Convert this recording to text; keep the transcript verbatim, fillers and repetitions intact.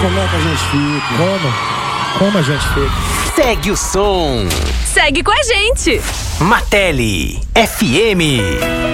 como é que a gente fica? Como? Como a gente fica? Segue o som. Segue com a gente. Martelli F M.